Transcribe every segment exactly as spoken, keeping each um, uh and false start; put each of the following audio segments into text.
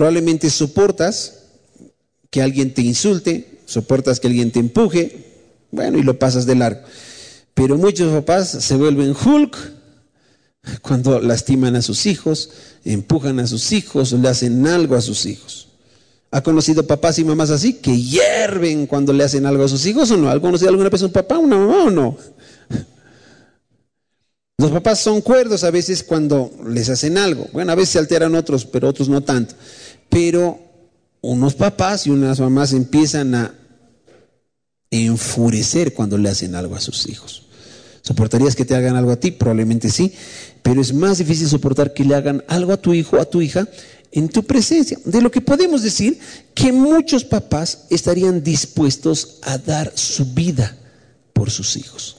Probablemente soportas que alguien te insulte, soportas que alguien te empuje, bueno, y lo pasas de largo. Pero muchos papás se vuelven Hulk cuando lastiman a sus hijos, empujan a sus hijos, le hacen algo a sus hijos. ¿Ha conocido papás y mamás así que hierven cuando le hacen algo a sus hijos o no? ¿Ha conocido alguna vez un papá, una mamá o no? Los papás son cuerdos a veces cuando les hacen algo. Bueno, a veces se alteran otros, pero otros no tanto. Pero unos papás y unas mamás empiezan a enfurecer cuando le hacen algo a sus hijos. ¿Soportarías que te hagan algo a ti? Probablemente sí, pero es más difícil soportar que le hagan algo a tu hijo o a tu hija en tu presencia. De lo que podemos decir que muchos papás estarían dispuestos a dar su vida por sus hijos.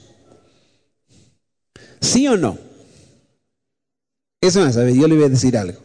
¿Sí o no? Es más, a ver, yo le voy a decir algo.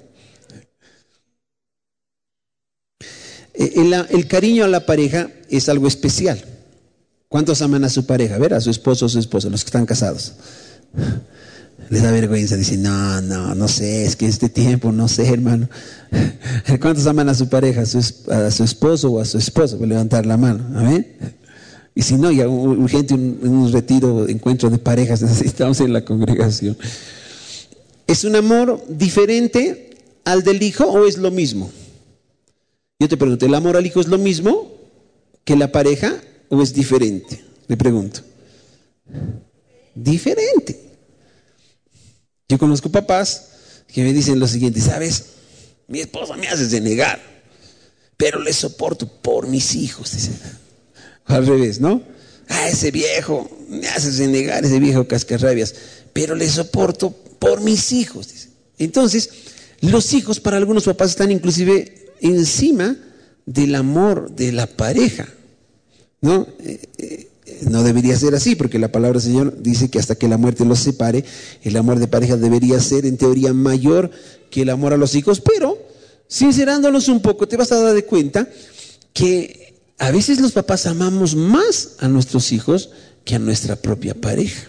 El, el cariño a la pareja es algo especial. ¿Cuántos aman a su pareja? A ver, a su esposo o su esposa, los que están casados. Les da vergüenza, dicen, no, no, no sé, es que este tiempo, no sé, hermano. ¿Cuántos aman a su pareja, a su, a su esposo o a su esposa? Voy a levantar la mano, ¿amén? Y si no, ya urgente un, un retiro, encuentro de parejas necesitamos en la congregación. ¿Es un amor diferente al del hijo o es lo mismo? Yo te pregunto, ¿el amor al hijo es lo mismo que la pareja o es diferente? Le pregunto. Diferente. Yo conozco papás que me dicen lo siguiente, ¿sabes? Mi esposa me hace denegar, pero le soporto por mis hijos. Dice. Al revés, ¿no? Ah, ese viejo me hace denegar, ese viejo cascarrabias, pero le soporto por mis hijos. Dice. Entonces, los hijos para algunos papás están inclusive encima del amor de la pareja, ¿no? Eh, eh, no debería ser así, porque la palabra del Señor dice que hasta que la muerte los separe, el amor de pareja debería ser en teoría mayor que el amor a los hijos, pero sincerándonos un poco, te vas a dar de cuenta que a veces los papás amamos más a nuestros hijos que a nuestra propia pareja.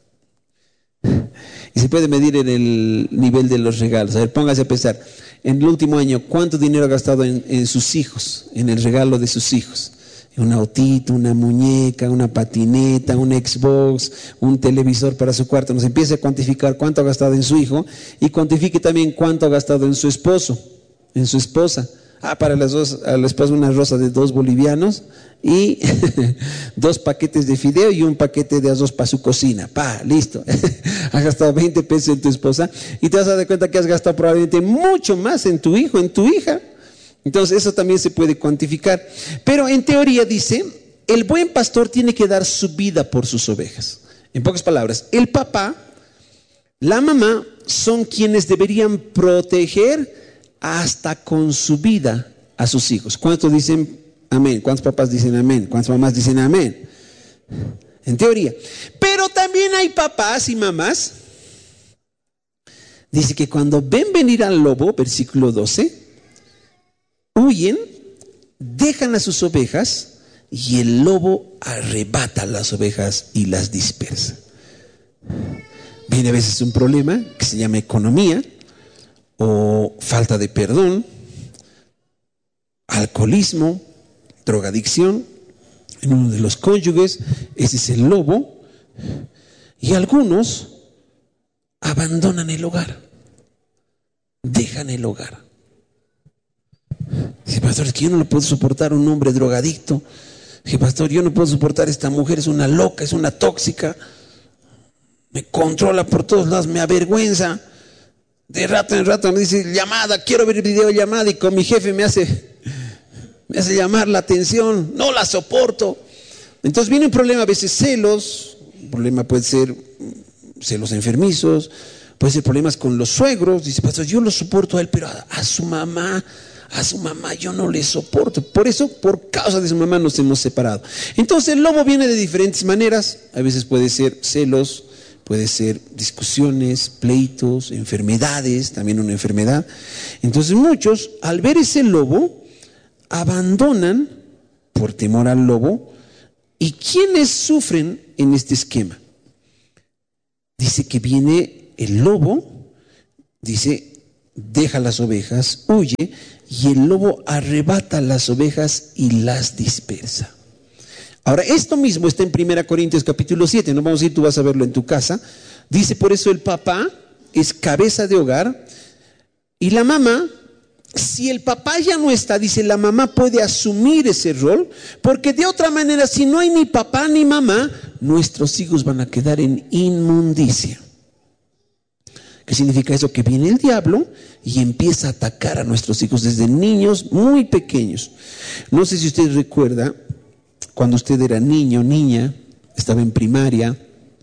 Y se puede medir en el nivel de los regalos. A ver, póngase a pensar, en el último año, ¿cuánto dinero ha gastado en, en sus hijos, en el regalo de sus hijos? Un autito, una muñeca, una patineta, un Xbox, un televisor para su cuarto. Nos empieza a cuantificar cuánto ha gastado en su hijo y cuantifique también cuánto ha gastado en su esposo, en su esposa. Ah, para las dos, a la esposa una rosa de dos bolivianos y dos paquetes de fideo y un paquete de arroz para su cocina. Pa, listo. Has gastado veinte pesos en tu esposa y te vas a dar cuenta que has gastado probablemente mucho más en tu hijo, en tu hija. Entonces eso también se puede cuantificar. Pero en teoría dice, el buen pastor tiene que dar su vida por sus ovejas. En pocas palabras, el papá, la mamá son quienes deberían proteger hasta con su vida a sus hijos. ¿Cuántos dicen amén? ¿Cuántos papás dicen amén? ¿Cuántas mamás dicen amén? En teoría. Pero también hay papás y mamás. Dice que cuando ven venir al lobo, versículo doce, huyen, dejan a sus ovejas y el lobo arrebata las ovejas y las dispersa. Viene a veces un problema que se llama economía, o falta de perdón, alcoholismo, drogadicción en uno de los cónyuges. Ese es el lobo. Y algunos abandonan el hogar, dejan el hogar. Dice, pastor, es que yo no lo puedo soportar un hombre drogadicto. Dije, pastor, yo no puedo soportar esta mujer, es una loca, es una tóxica, me controla por todos lados, me avergüenza. De rato en rato me dice, llamada, quiero ver videollamada, y con mi jefe me hace, me hace llamar la atención, no la soporto. Entonces viene un problema, a veces celos, un problema puede ser celos enfermizos, puede ser problemas con los suegros. Dice, pastor, yo lo soporto a él, pero a, a su mamá, a su mamá yo no le soporto. Por eso, por causa de su mamá nos hemos separado. Entonces el lobo viene de diferentes maneras, a veces puede ser celos, puede ser discusiones, pleitos, enfermedades, también una enfermedad. Entonces muchos, al ver ese lobo, abandonan por temor al lobo. ¿Y quiénes sufren en este esquema? Dice que viene el lobo, dice, deja las ovejas, huye, y el lobo arrebata las ovejas y las dispersa. Ahora, esto mismo está en primera Corintios capítulo siete, no vamos a ir, tú vas a verlo en tu casa. Dice, por eso el papá es cabeza de hogar y la mamá, si el papá ya no está, dice, la mamá puede asumir ese rol, porque de otra manera, si no hay ni papá ni mamá, nuestros hijos van a quedar en inmundicia. ¿Qué significa eso? Que viene el diablo y empieza a atacar a nuestros hijos desde niños muy pequeños. No sé si usted recuerda, cuando usted era niño, niña, estaba en primaria,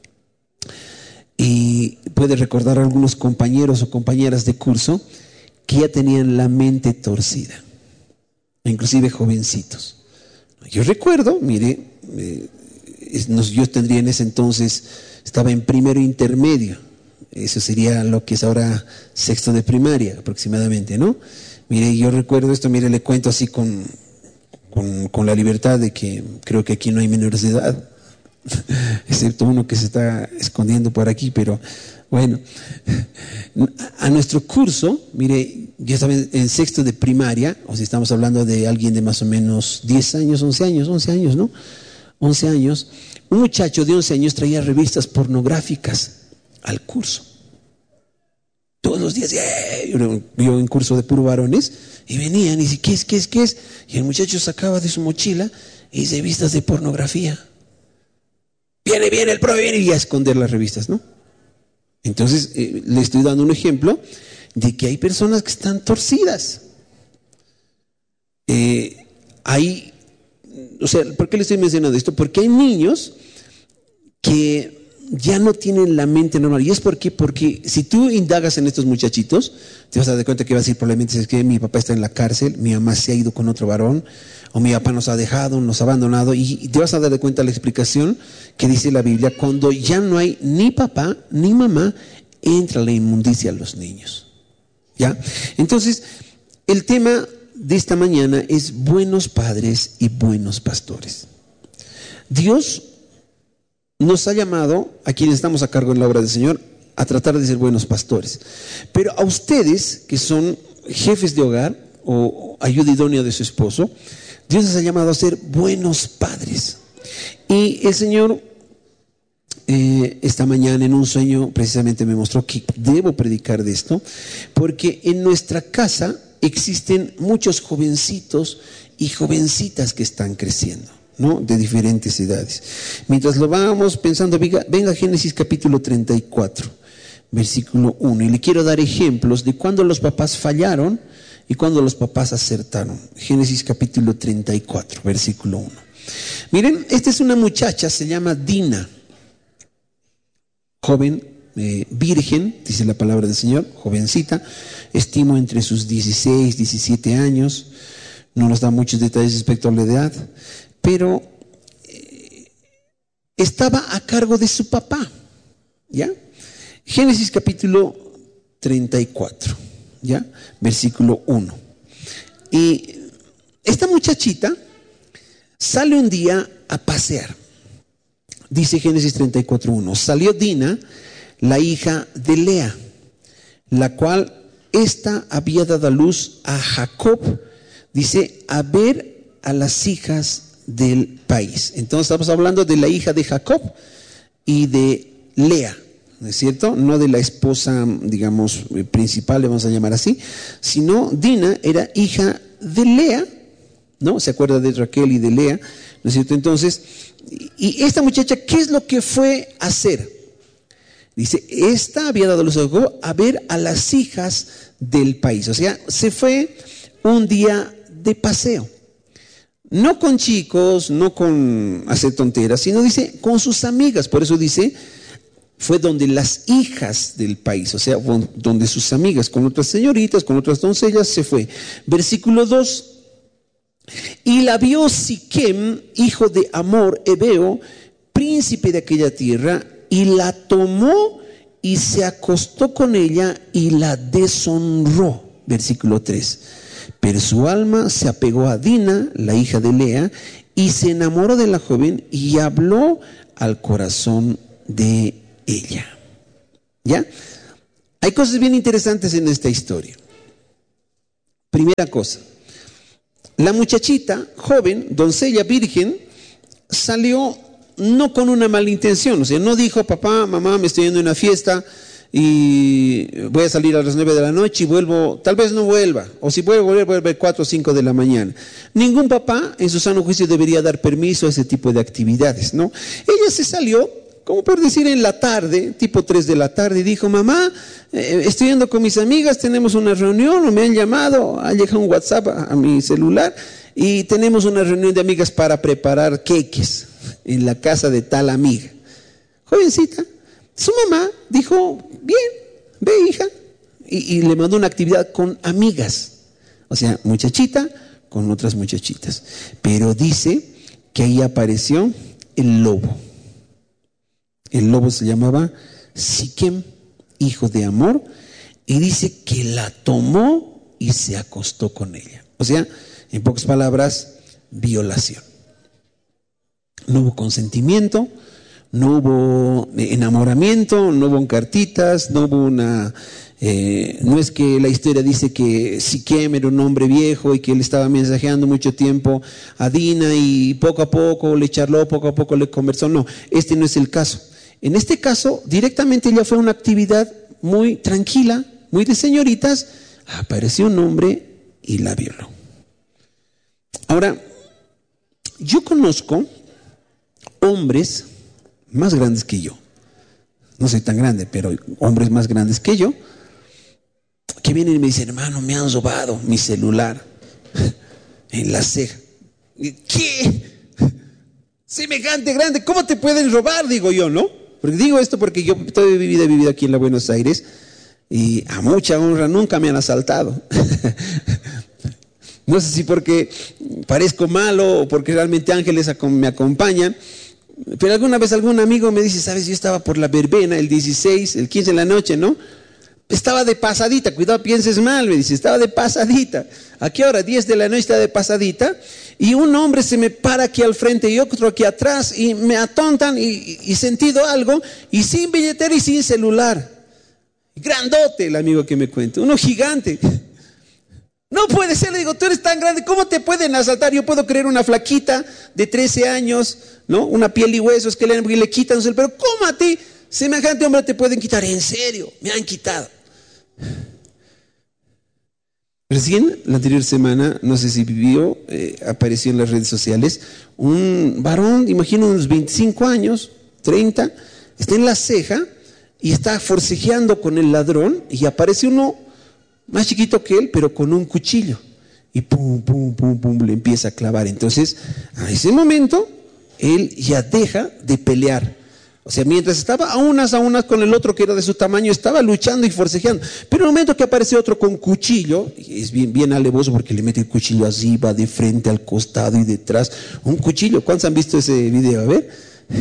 y puede recordar a algunos compañeros o compañeras de curso que ya tenían la mente torcida, inclusive jovencitos. Yo recuerdo, mire, eh, yo tendría en ese entonces, estaba en primero intermedio, eso sería lo que es ahora sexto de primaria aproximadamente, ¿no? Mire, yo recuerdo esto, mire, le cuento así con, con, con la libertad de que creo que aquí no hay menores de edad, excepto uno que se está escondiendo por aquí, pero bueno, a nuestro curso, mire, yo estaba en sexto de primaria, o sea, estamos hablando de alguien de más o menos diez años, once años, once años, ¿no? once años, un muchacho de once años traía revistas pornográficas al curso. Todos los días, ¡eh! yo, yo en curso de puro varones, y venían y dice, ¿qué es, qué es, qué es? Y el muchacho sacaba de su mochila y dice, revistas de pornografía. Viene, viene el profe, viene, y a esconder las revistas, ¿no? Entonces, eh, le estoy dando un ejemplo de que hay personas que están torcidas. Eh, hay, o sea, ¿por qué le estoy mencionando esto? Porque hay niños que ya no tienen la mente normal. ¿Y es por qué? Porque si tú indagas en estos muchachitos, te vas a dar cuenta que vas a decir probablemente es que mi papá está en la cárcel, mi mamá se ha ido con otro varón, o mi papá nos ha dejado, nos ha abandonado, y te vas a dar de cuenta la explicación que dice la Biblia: cuando ya no hay ni papá ni mamá, entra la inmundicia a los niños. ¿Ya? Entonces, el tema de esta mañana es buenos padres y buenos pastores. Dios nos ha llamado, a quienes estamos a cargo en la obra del Señor, a tratar de ser buenos pastores. Pero a ustedes, que son jefes de hogar o ayuda idónea de su esposo, Dios les ha llamado a ser buenos padres. Y el Señor eh, esta mañana en un sueño precisamente me mostró que debo predicar de esto, porque en nuestra casa existen muchos jovencitos y jovencitas que están creciendo, ¿no? De diferentes edades. Mientras lo vamos pensando, venga, venga Génesis capítulo treinta y cuatro, versículo uno, y le quiero dar ejemplos de cuando los papás fallaron y cuando los papás acertaron. Génesis capítulo treinta y cuatro, versículo uno. Miren, esta es una muchacha, se llama Dina, joven, eh, virgen, dice la palabra del Señor, jovencita, estimo entre sus dieciséis, diecisiete años, no nos da muchos detalles respecto a la edad, pero eh, estaba a cargo de su papá, ¿ya? Génesis capítulo treinta y cuatro, ¿ya? Versículo uno. Y esta muchachita sale un día a pasear. Dice Génesis treinta y cuatro uno, salió Dina, la hija de Lea, la cual ésta había dado a luz a Jacob, dice, a ver a las hijas del país. Entonces estamos hablando de la hija de Jacob y de Lea, ¿no es cierto? No de la esposa, digamos, principal, le vamos a llamar así, sino Dina era hija de Lea, ¿no? ¿Se acuerda de Raquel y de Lea? ¿No es cierto? Entonces, y esta muchacha, ¿qué es lo que fue a hacer? Dice, esta había dado luz a Jacob a ver a las hijas del país. O sea, se fue un día de paseo. No con chicos, no con hacer tonteras, sino dice, con sus amigas. Por eso dice, fue donde las hijas del país, o sea, donde sus amigas, con otras señoritas, con otras doncellas, se fue. Versículo dos. Y la vio Siquem, hijo de Amor, Hebeo, príncipe de aquella tierra, y la tomó y se acostó con ella y la deshonró. Versículo tres. Pero su alma se apegó a Dina, la hija de Lea, y se enamoró de la joven y habló al corazón de ella. ¿Ya? Hay cosas bien interesantes en esta historia. Primera cosa, la muchachita, joven, doncella, virgen, salió no con una mala intención, o sea, no dijo, papá, mamá, me estoy yendo a una fiesta y voy a salir a las nueve de la noche y vuelvo, tal vez no vuelva, o si vuelvo, vuelvo a volver cuatro o cinco de la mañana. Ningún papá en su sano juicio debería dar permiso a ese tipo de actividades, ¿no? Ella se salió, como por decir, en la tarde, tipo tres de la tarde, y dijo, mamá, eh, estoy yendo con mis amigas, tenemos una reunión, o me han llamado, ha llegado un WhatsApp a, a mi celular, y tenemos una reunión de amigas para preparar queques en la casa de tal amiga. Jovencita, su mamá dijo, bien, ve hija, y, y le mandó una actividad con amigas, o sea, muchachita con otras muchachitas, pero dice que ahí apareció el lobo. El lobo se llamaba Siquem, hijo de Amor, y dice que la tomó y se acostó con ella. O sea, en pocas palabras, violación. No hubo consentimiento, no hubo enamoramiento, no hubo cartitas, no hubo una... Eh, no es que la historia dice que Siquem era un hombre viejo y que él estaba mensajeando mucho tiempo a Dina y poco a poco le charló, poco a poco le conversó. No, este no es el caso. En este caso, directamente ella fue a una actividad muy tranquila, muy de señoritas, apareció un hombre y la violó. Ahora, yo conozco hombres más grandes que yo, no soy tan grande, pero hombres más grandes que yo, que vienen y me dicen, hermano, me han robado mi celular en la ceja. ¿Qué? Semejante grande, ¿cómo te pueden robar? Digo yo, ¿no? Porque digo esto porque yo toda mi vida he vivido aquí en la Buenos Aires y a mucha honra nunca me han asaltado. No sé si porque parezco malo o porque realmente ángeles me acompañan, pero alguna vez algún amigo me dice, sabes, yo estaba por la verbena el dieciséis, el quince de la noche, ¿no? Estaba de pasadita, cuidado, pienses mal, me dice, estaba de pasadita. ¿A qué hora? diez de la noche estaba de pasadita y un hombre se me para aquí al frente y otro aquí atrás y me atontan y, y sentido algo y sin billetera y sin celular. Grandote el amigo que me cuenta, uno gigante. No puede ser, le digo, tú eres tan grande, ¿cómo te pueden asaltar? Yo puedo creer una flaquita de trece años, ¿no? Una piel y huesos que le, le quitan, pero ¿cómo a ti, semejante hombre, te pueden quitar? En serio, me han quitado. Recién, la anterior semana, no sé si vivió, eh, apareció en las redes sociales, un varón, imagino unos veinticinco años, treinta, está en la ceja y está forcejeando con el ladrón y aparece uno más chiquito que él, pero con un cuchillo. Y pum, pum, pum, pum, le empieza a clavar. Entonces, a ese momento, él ya deja de pelear. O sea, mientras estaba a unas a unas con el otro que era de su tamaño, estaba luchando y forcejeando. Pero en el momento que aparece otro con cuchillo, es bien, bien alevoso porque le mete el cuchillo así, va de frente, al costado y detrás. Un cuchillo. ¿Cuántos han visto ese video? A ver.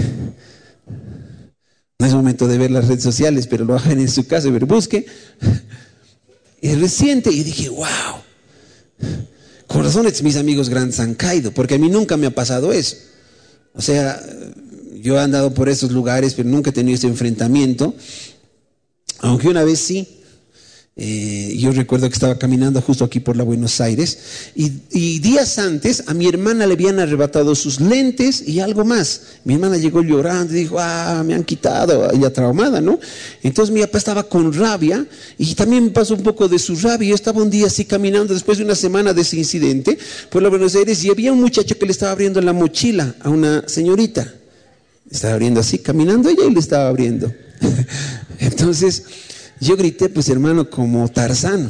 No es momento de ver las redes sociales, pero lo hagan en su casa, pero busque. Es reciente y dije, wow, con razón mis amigos grandes han caído, porque a mí nunca me ha pasado eso. O sea, yo he andado por esos lugares, pero nunca he tenido ese enfrentamiento, aunque una vez sí. Eh, yo recuerdo que estaba caminando justo aquí por la Buenos Aires y, y días antes a mi hermana le habían arrebatado sus lentes y algo más. Mi hermana llegó llorando y dijo, ah, me han quitado, ella traumada, ¿no? Entonces mi papá estaba con rabia y también me pasó un poco de su rabia. Yo estaba un día así caminando después de una semana de ese incidente por la Buenos Aires y había un muchacho que le estaba abriendo la mochila a una señorita. Estaba abriendo así, caminando ella y le estaba abriendo. Entonces yo grité, pues hermano, como Tarzán.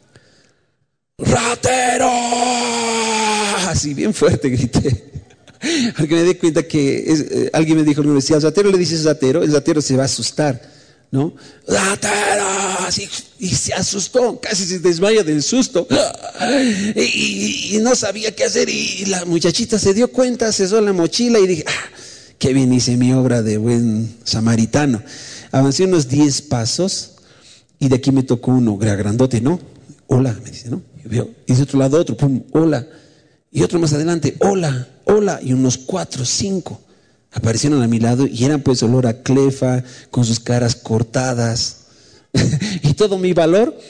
¡Ratero! Así bien fuerte grité. Porque me di cuenta que es, eh, alguien me dijo, si al ratero le dices ratero, el ratero se va a asustar, ¿no? ¡Ratero! Así, y se asustó, casi se desmaya del susto. Y, y, y no sabía qué hacer. Y la muchachita se dio cuenta, cesó la mochila y dije, ah, qué bien hice mi obra de buen samaritano. Avancé unos diez pasos. Y de aquí me tocó uno, grandote, ¿no? Hola, me dice, ¿no? Y veo, y de otro lado otro, pum, hola. Y otro más adelante, hola, hola. Y unos cuatro, cinco aparecieron a mi lado y eran pues olor a clefa, con sus caras cortadas. Y todo mi valor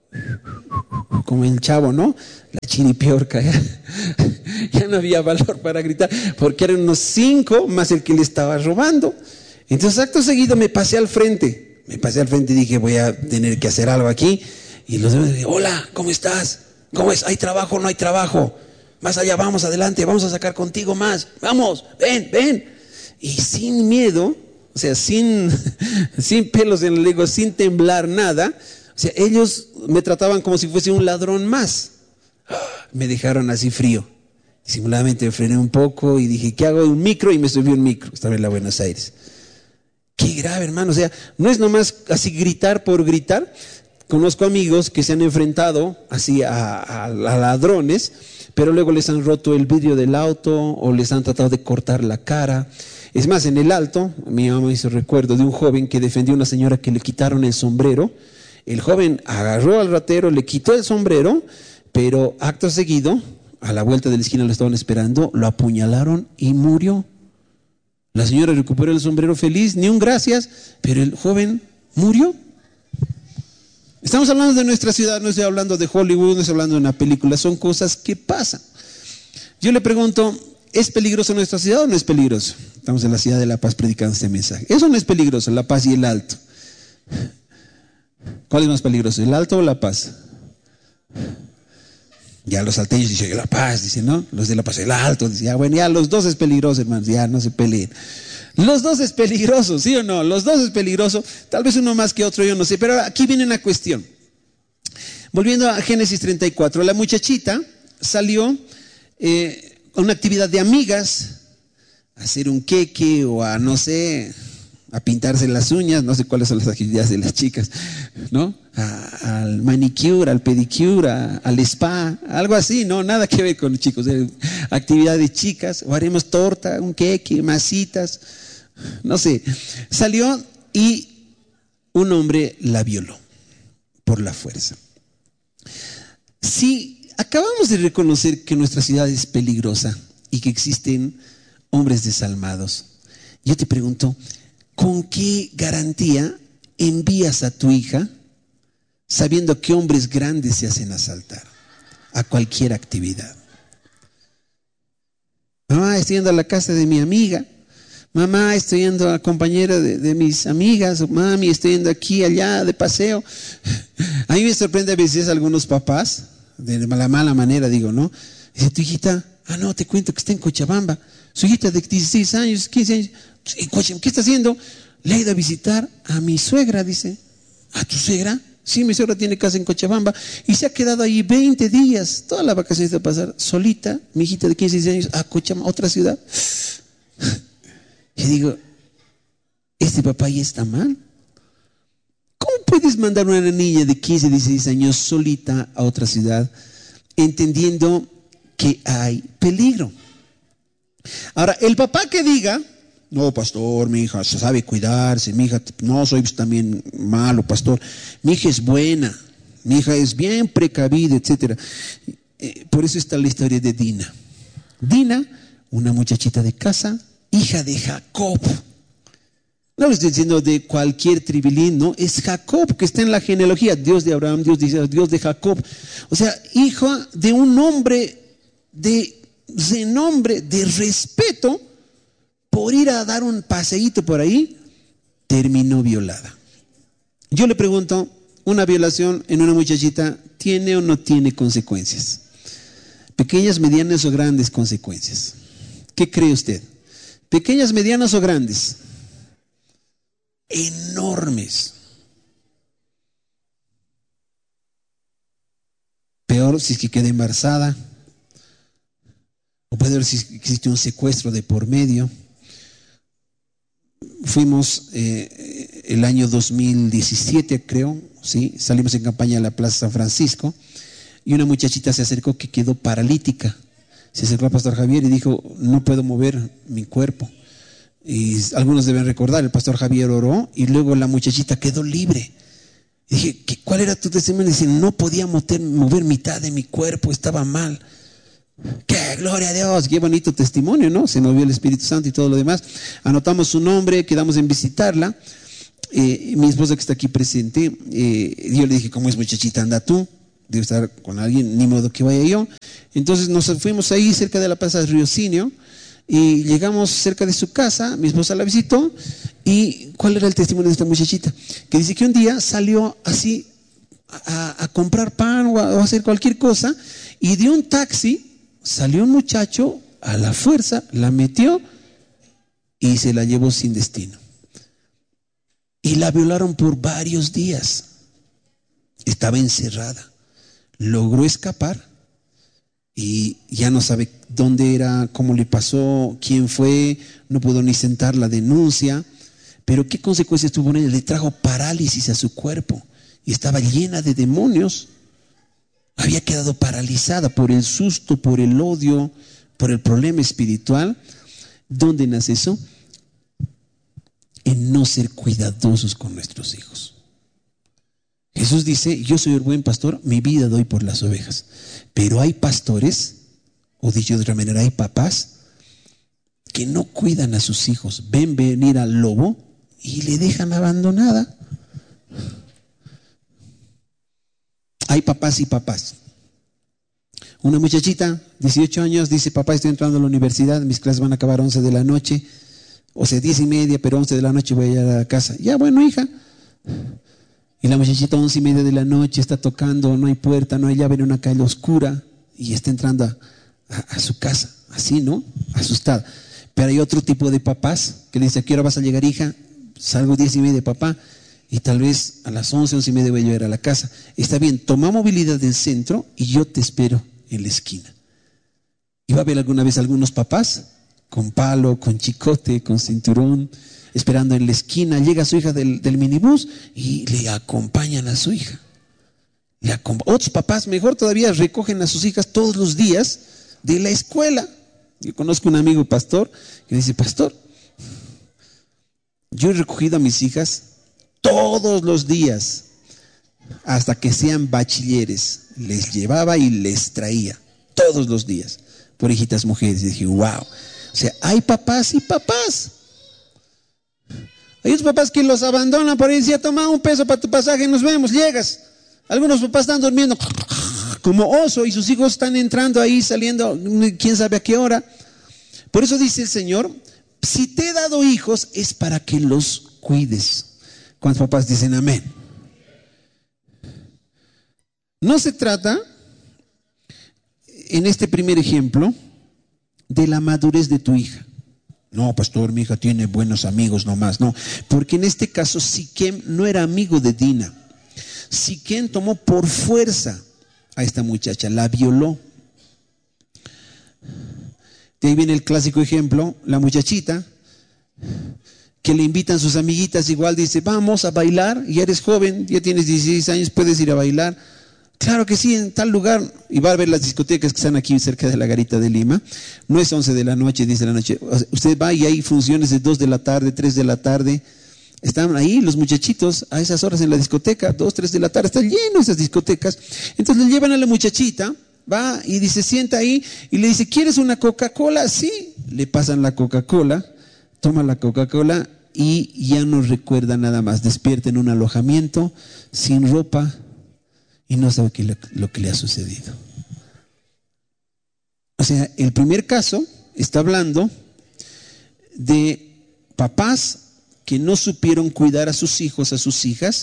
como el Chavo, ¿no? La chiripiorca, ya, ya no había valor para gritar, porque eran unos cinco más el que le estaba robando. Entonces acto seguido me pasé al frente, me pasé al frente y dije, voy a tener que hacer algo aquí. Y los demás dicen, hola, ¿cómo estás? ¿Cómo es? ¿Hay trabajo o no hay trabajo? Más allá, vamos adelante, vamos a sacar contigo más, vamos, ven, ven. Y sin miedo, o sea, sin, sin pelos en la lengua, sin temblar nada, o sea, ellos me trataban como si fuese un ladrón más. Me dejaron así frío. Simuladamente me frené un poco y dije, ¿qué hago? Un micro, y me subí un micro. Estaba en la Buenos Aires. Qué grave, hermano. O sea, no es nomás así gritar por gritar. Conozco amigos que se han enfrentado así a, a, a ladrones, pero luego les han roto el vidrio del auto o les han tratado de cortar la cara. Es más, en el Alto, mi mamá hizo recuerdo de un joven que defendió a una señora que le quitaron el sombrero. El joven agarró al ratero, le quitó el sombrero, pero acto seguido, a la vuelta de la esquina lo estaban esperando, lo apuñalaron y murió. La señora recuperó el sombrero feliz, ni un gracias, pero el joven murió. Estamos hablando de nuestra ciudad, no estoy hablando de Hollywood, no estoy hablando de una película, son cosas que pasan. Yo le pregunto, ¿es peligroso nuestra ciudad o no es peligroso? Estamos en la ciudad de La Paz predicando este mensaje. Eso no es peligroso, La Paz y el Alto. ¿Cuál es más peligroso, el Alto o La Paz? Ya los salteños dicen La Paz, dicen, ¿no? Los de La Paz, el Alto, dicen, ya bueno, ya los dos es peligroso, hermanos, ya no se peleen. Los dos es peligroso, ¿sí o no? Los dos es peligroso, tal vez uno más que otro, yo no sé, pero aquí viene una cuestión. Volviendo a Génesis treinta y cuatro, la muchachita salió eh, a una actividad de amigas, a hacer un queque o a, no sé, a pintarse las uñas, no sé cuáles son las actividades de las chicas, ¿no? A, al manicure, al pedicure, a, al spa, algo así, ¿no? Nada que ver con los chicos, eh, actividad de chicas, o haremos torta, un queque, masitas, no sé. Salió y un hombre la violó por la fuerza. Si acabamos de reconocer que nuestra ciudad es peligrosa y que existen hombres desalmados, yo te pregunto, ¿con qué garantía envías a tu hija sabiendo que hombres grandes se hacen asaltar a cualquier actividad? Mamá, estoy yendo a la casa de mi amiga. Mamá, estoy yendo a la compañera de, de mis amigas. Mami, estoy yendo aquí, allá, de paseo. A mí me sorprende a veces algunos papás, de la mala manera digo, ¿no? Dice, tu hijita, ah no, te cuento que está en Cochabamba. Su hijita de dieciséis años, quince años. ¿Qué está haciendo? Le he ido a visitar a mi suegra, dice. ¿A tu suegra? Sí, mi suegra tiene casa en Cochabamba y se ha quedado ahí veinte días, toda la vacaciones de pasar, solita, mi hijita de quince años, a Cochabamba, a otra ciudad. Y digo, ¿este papá ya está mal? ¿Cómo puedes mandar a una niña de quince, dieciséis años solita a otra ciudad, entendiendo que hay peligro? Ahora, el papá que diga, no, pastor, mi hija sabe cuidarse, mi hija, no soy también malo, pastor, mi hija es buena, mi hija es bien precavida, etcétera. Eh, por eso está la historia de Dina. Dina, una muchachita de casa, hija de Jacob. No le estoy diciendo de cualquier tribilín, no, es Jacob que está en la genealogía, Dios de Abraham, Dios de Isaac, Dios de Jacob. O sea, hija de un hombre de renombre, de respeto, por ir a dar un paseíto por ahí, terminó violada. Yo le pregunto, ¿una violación en una muchachita tiene o no tiene consecuencias? Pequeñas, medianas o grandes consecuencias. ¿Qué cree usted? ¿Pequeñas, medianas o grandes? Enormes. Peor si es que queda embarazada, o puede ver si existe un secuestro de por medio. Fuimos eh, el año dos mil diecisiete, creo, ¿sí? Salimos en campaña a la Plaza San Francisco y una muchachita se acercó que quedó paralítica. Se acercó al pastor Javier y dijo, no puedo mover mi cuerpo. Y algunos deben recordar, el pastor Javier oró y luego la muchachita quedó libre. Y dije, ¿cuál era tu testimonio? Dice, no podía mover, mover mitad de mi cuerpo, estaba mal. ¡Qué gloria a Dios! ¡Qué bonito testimonio!, ¿no? Se movió el Espíritu Santo y todo lo demás. Anotamos su nombre, quedamos en visitarla. eh, mi esposa que está aquí presente, eh, yo le dije, ¿cómo es muchachita? Anda tú, debe estar con alguien, ni modo que vaya yo. Entonces nos fuimos ahí cerca de la plaza de Riocinio y llegamos cerca de su casa, mi esposa la visitó. ¿Y cuál era el testimonio de esta muchachita? Que dice que un día salió así a, a comprar pan o a, o a hacer cualquier cosa, y de un taxi salió un muchacho a la fuerza, la metió y se la llevó sin destino. Y la violaron por varios días. Estaba encerrada. Logró escapar y ya no sabe dónde era, cómo le pasó, quién fue, no pudo ni sentar la denuncia. Pero ¿qué consecuencias tuvo en ella? Le trajo parálisis a su cuerpo y estaba llena de demonios. Había quedado paralizada por el susto, por el odio, por el problema espiritual. ¿Dónde nace eso? En no ser cuidadosos con nuestros hijos. Jesús dice, yo soy el buen pastor, mi vida doy por las ovejas. Pero hay pastores, o dicho de otra manera, hay papás que no cuidan a sus hijos. Ven venir al lobo y le dejan abandonada. Hay papás y papás. Una muchachita, dieciocho años, dice, papá, estoy entrando a la universidad, mis clases van a acabar once de la noche, o sea, diez y media, pero once de la noche voy a ir a la casa. Ya, bueno, hija. Y la muchachita, once y media de la noche, está tocando, no hay puerta, no hay llave, en una calle oscura, y está entrando a, a, a su casa, así, ¿no? Asustada. Pero hay otro tipo de papás que le dice, ¿a qué hora vas a llegar, hija? Salgo diez y media, papá, y tal vez a las once, once y media voy a llegar a la casa. Está bien, toma movilidad del centro y yo te espero en la esquina. ¿Y va a haber alguna vez algunos papás con palo, con chicote, con cinturón, esperando en la esquina? Llega su hija del, del minibús y le acompañan a su hija. Le acompa- Otros papás, mejor todavía, recogen a sus hijas todos los días de la escuela. Yo conozco un amigo pastor que dice, pastor, yo he recogido a mis hijas todos los días hasta que sean bachilleres. Les llevaba y les traía todos los días por hijitas mujeres. Y dije, wow. O sea, hay papás y papás. Hay otros papás que los abandonan por ahí y dicen, toma un peso para tu pasaje, nos vemos, llegas. Algunos papás están durmiendo como oso y sus hijos están entrando ahí, saliendo, quién sabe a qué hora. Por eso dice el Señor, si te he dado hijos es para que los cuides. ¿Cuántos papás dicen amén? No se trata, en este primer ejemplo, de la madurez de tu hija. No, pastor, mi hija tiene buenos amigos nomás. No, porque en este caso Siquem no era amigo de Dina. Siquem tomó por fuerza a esta muchacha, la violó. De ahí viene el clásico ejemplo, la muchachita que le invitan sus amiguitas, igual dice, vamos a bailar, ya eres joven, ya tienes dieciséis años, puedes ir a bailar. Claro que sí, en tal lugar. Y va a ver las discotecas que están aquí cerca de la Garita de Lima. No es once de la noche, diez de la noche. Usted va y hay funciones de dos de la tarde, tres de la tarde. Están ahí los muchachitos a esas horas en la discoteca, dos, tres de la tarde. Están llenos esas discotecas. Entonces le llevan a la muchachita, va y dice, sienta ahí. Y le dice, ¿quieres una Coca-Cola? Sí. Le pasan la Coca-Cola, toma la Coca-Cola y ya no recuerda nada más. Despierta en un alojamiento, sin ropa, y no sabe qué, lo que le ha sucedido. O sea, el primer caso está hablando de papás que no supieron cuidar a sus hijos, a sus hijas,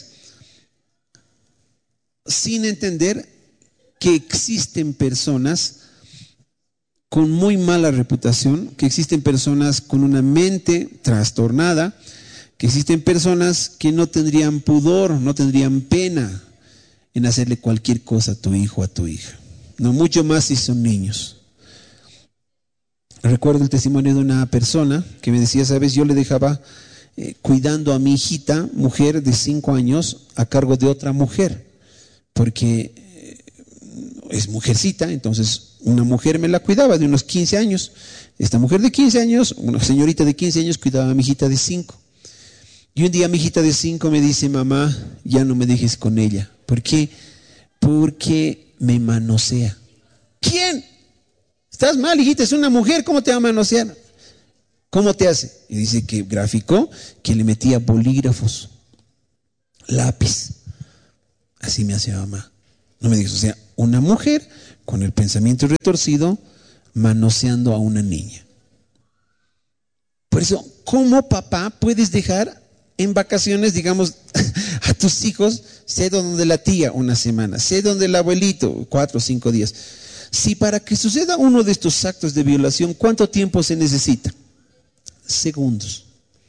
sin entender que existen personas con muy mala reputación, que existen personas con una mente trastornada, que existen personas que no tendrían pudor, no tendrían pena en hacerle cualquier cosa a tu hijo o a tu hija. No mucho más si son niños. Recuerdo el testimonio de una persona que me decía, sabes, yo le dejaba eh, cuidando a mi hijita, mujer de cinco años, a cargo de otra mujer, porque eh, es mujercita, entonces una mujer me la cuidaba de unos quince años. Esta mujer de quince años, una señorita de quince años, cuidaba a mi hijita de cinco. Y un día mi hijita de cinco me dice, mamá, ya no me dejes con ella. ¿Por qué? Porque me manosea. ¿Quién? Estás mal, hijita, es una mujer, ¿cómo te va a manosear? ¿Cómo te hace? Y dice que graficó que le metía bolígrafos lápiz. Así me hacía mamá. No me digas, o sea, una mujer con el pensamiento retorcido manoseando a una niña. Por eso, ¿cómo papá puedes dejar en vacaciones, digamos, a tus hijos, sé donde la tía una semana, sé donde el abuelito cuatro o cinco días? Si para que suceda uno de estos actos de violación, ¿cuánto tiempo se necesita? Segundos.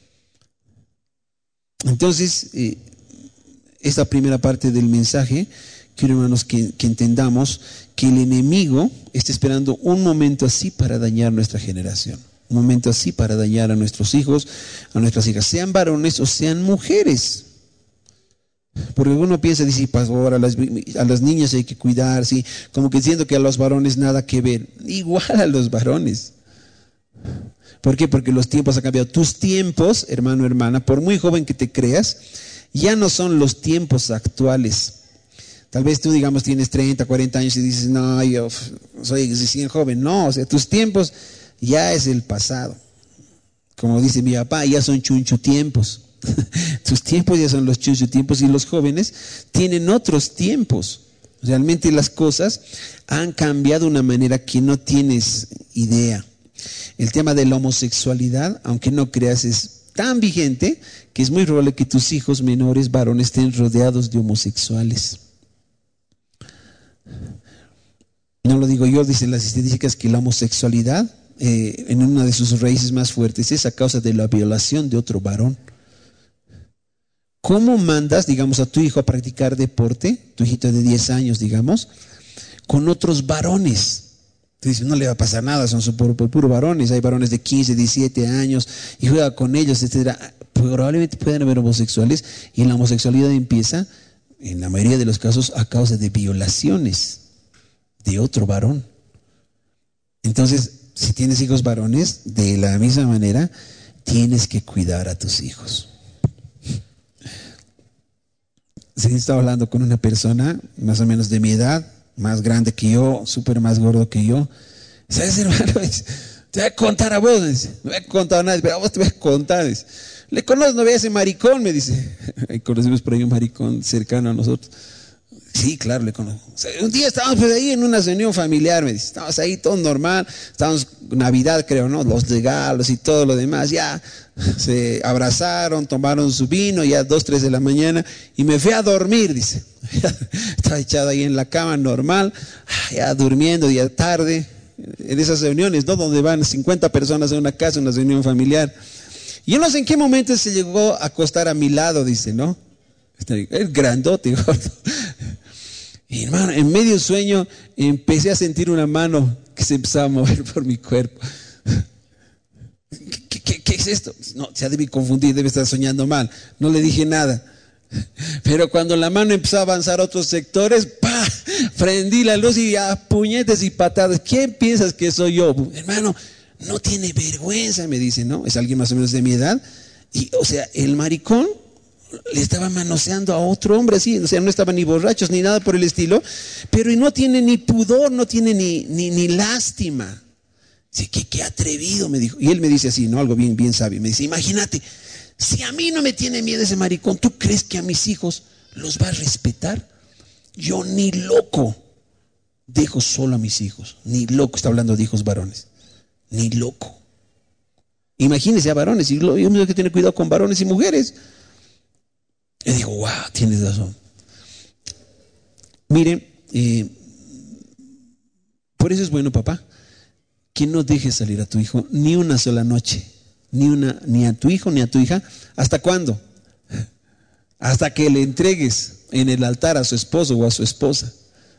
Entonces, eh, esta primera parte del mensaje, quiero, hermanos, que, que entendamos que el enemigo está esperando un momento así para dañar nuestra generación. Un momento así para dañar a nuestros hijos, a nuestras hijas, sean varones o sean mujeres. Porque uno piensa, dice, pastor, a las, a las niñas hay que cuidar, ¿sí? Como que diciendo que a los varones nada que ver. Igual a los varones. ¿Por qué? Porque los tiempos han cambiado. Tus tiempos, hermano, hermana, por muy joven que te creas, ya no son los tiempos actuales. Tal vez tú, digamos, tienes treinta, cuarenta años y dices, no, yo soy recién joven. No, o sea, tus tiempos ya es el pasado. Como dice mi papá, ya son chunchu tiempos. Tus tiempos ya son los chunchu tiempos, y los jóvenes tienen otros tiempos. Realmente las cosas han cambiado de una manera que no tienes idea. El tema de la homosexualidad, aunque no creas, es tan vigente que es muy probable que tus hijos menores varones estén rodeados de homosexuales. No lo digo yo, dicen las estadísticas que la homosexualidad eh, en una de sus raíces más fuertes es a causa de la violación de otro varón. ¿Cómo mandas, digamos, a tu hijo a practicar deporte, tu hijito de diez años, digamos, con otros varones? Tú dices, no le va a pasar nada, son puro, puro varones. Hay varones de quince, diecisiete años y juega con ellos, etcétera. Probablemente puedan haber homosexuales, y la homosexualidad empieza, en la mayoría de los casos, a causa de violaciones de otro varón. Entonces, si tienes hijos varones, de la misma manera, tienes que cuidar a tus hijos. Sí, estaba hablando con una persona más o menos de mi edad, más grande que yo, súper más gordo que yo. ¿Sabes, hermano? Te voy a contar a vos, dice. No voy a contar a nadie, pero a vos te voy a contar, dice. Le conozco, no ve a ese maricón, me dice. Ahí conocemos por ahí un maricón cercano a nosotros. Sí, claro, le conozco. O sea, un día estábamos pues, ahí en una reunión familiar, me dice. Estábamos ahí todo normal, estábamos Navidad, creo, ¿no? Los regalos y todo lo demás. Ya se abrazaron, tomaron su vino, ya dos, tres de la mañana, y me fui a dormir, dice. Estaba echado ahí en la cama normal, ya durmiendo, ya tarde, en esas reuniones, ¿no? Donde van cincuenta personas en una casa, una reunión familiar. Y yo no sé en qué momento se llegó a acostar a mi lado, dice, ¿no? Es grandote, gordo. Y hermano, en medio sueño empecé a sentir una mano que se empezaba a mover por mi cuerpo. ¿Qué, qué, qué es esto? No, se debe confundir, debe estar soñando mal. No le dije nada. Pero cuando la mano empezó a avanzar a otros sectores, ¡pah! Prendí la luz y a puñetes y patadas. ¿Quién piensas que soy yo? Hermano, no tiene vergüenza, me dice, ¿no? Es alguien más o menos de mi edad. Y, o sea, el maricón le estaba manoseando a otro hombre así, o sea, no estaban ni borrachos ni nada por el estilo, pero no tiene ni pudor, no tiene ni, ni, ni lástima. Dice, ¿qué, qué atrevido, me dijo. Y él me dice así, ¿no? Algo bien, bien sabio. Me dice, imagínate, si a mí no me tiene miedo ese maricón, ¿tú crees que a mis hijos los va a respetar? Yo ni loco dejo solo a mis hijos, ni loco, está hablando de hijos varones, ni loco. Imagínense a varones, y yo tengo que tener cuidado con varones y mujeres. Yo digo, wow, tienes razón. Miren, eh, por eso es bueno, papá, que no dejes salir a tu hijo ni una sola noche, ni una, ni a tu hijo ni a tu hija. ¿Hasta cuándo? Hasta que le entregues en el altar a su esposo o a su esposa.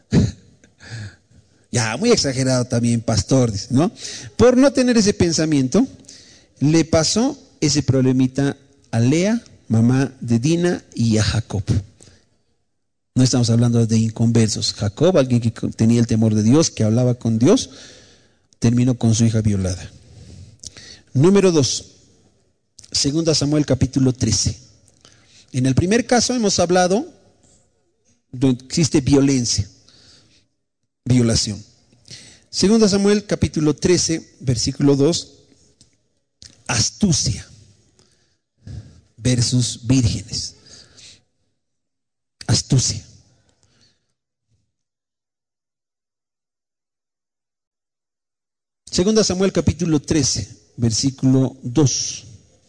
Ya, muy exagerado también, pastor, ¿no? Por no tener ese pensamiento, le pasó ese problemita a Lea, mamá de Dina, y a Jacob. No estamos hablando de inconversos. Jacob, alguien que tenía el temor de Dios, que hablaba con Dios, terminó con su hija violada. Número dos, Segunda Samuel capítulo trece. En el primer caso hemos hablado donde existe violencia, violación. Segunda Samuel capítulo trece, versículo dos, astucia versus vírgenes. astucia. Segunda Samuel capítulo trece, versículo dos.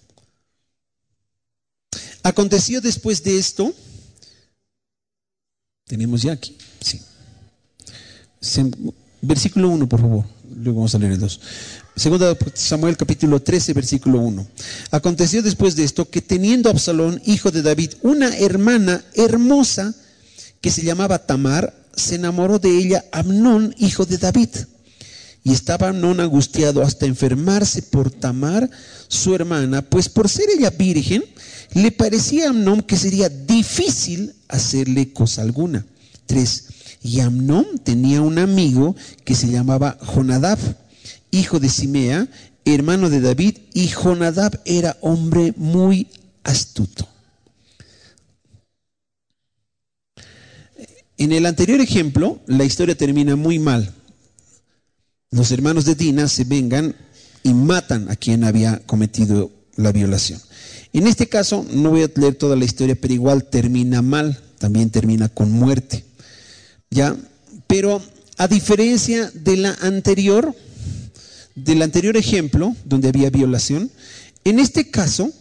Aconteció después de esto, tenemos ya aquí, sí. Versículo uno, por favor, luego vamos a leer el dos. Segunda Samuel capítulo trece, versículo uno. Aconteció después de esto que teniendo Absalón, hijo de David, una hermana hermosa que se llamaba Tamar, se enamoró de ella Amnón, hijo de David. Y estaba Amnón angustiado hasta enfermarse por Tamar, su hermana, pues por ser ella virgen, le parecía a Amnón que sería difícil hacerle cosa alguna. Tres. Y Amnón tenía un amigo que se llamaba Jonadab, hijo de Simea, hermano de David, y Jonadab era hombre muy astuto. En el anterior ejemplo, la historia termina muy mal. Los hermanos de Dina se vengan y matan a quien había cometido la violación. En este caso, no voy a leer toda la historia, pero igual termina mal, también termina con muerte. ¿Ya? Pero a diferencia de la anterior, del anterior ejemplo, donde había violación, en este caso,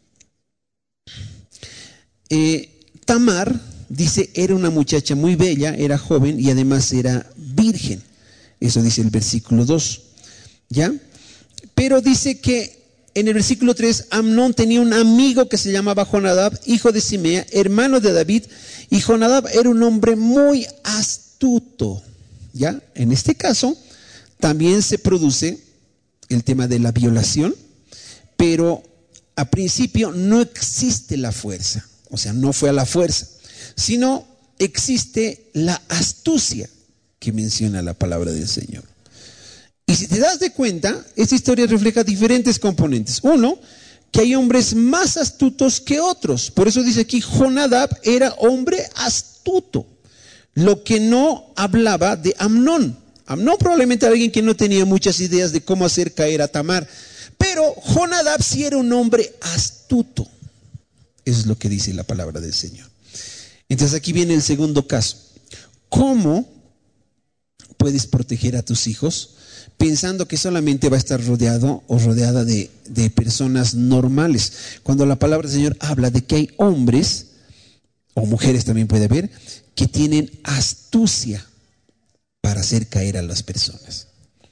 eh, Tamar, dice, era una muchacha muy bella, era joven y además era virgen. Eso dice el versículo dos, ¿ya? Pero dice que en el versículo tres, Amnón tenía un amigo que se llamaba Jonadab, hijo de Simea, hermano de David, y Jonadab era un hombre muy astuto, ¿ya? En este caso, también se produce el tema de la violación, pero a principio no existe la fuerza, o sea, no fue a la fuerza, sino existe la astucia que menciona la palabra del Señor. Y si te das de cuenta, esta historia refleja diferentes componentes. Uno, que hay hombres más astutos que otros. Por eso dice aquí, Jonadab era hombre astuto, lo que no hablaba de Amnón. Amnón probablemente era alguien que no tenía muchas ideas de cómo hacer caer a Tamar, pero Jonadab sí era un hombre astuto. Eso es lo que dice la palabra del Señor. Entonces aquí viene el segundo caso. ¿Cómo puedes proteger a tus hijos pensando que solamente va a estar rodeado o rodeada de, de personas normales? Cuando la palabra del Señor habla de que hay hombres, o mujeres también puede haber, que tienen astucia para hacer caer a las personas.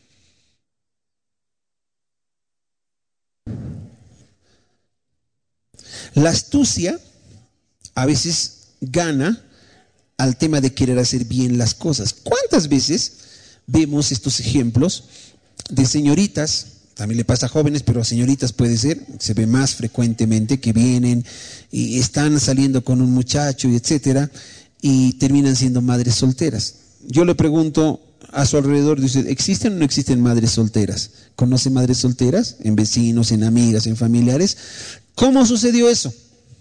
La astucia a veces gana al tema de querer hacer bien las cosas. ¿Cuántas veces vemos estos ejemplos de señoritas? También le pasa a jóvenes, pero a señoritas puede ser, se ve más frecuentemente, que vienen y están saliendo con un muchacho y etcétera, y terminan siendo madres solteras. Yo le pregunto a su alrededor, dice, ¿existen o no existen madres solteras? ¿Conoce madres solteras? En vecinos, en amigas, en familiares. ¿Cómo sucedió eso?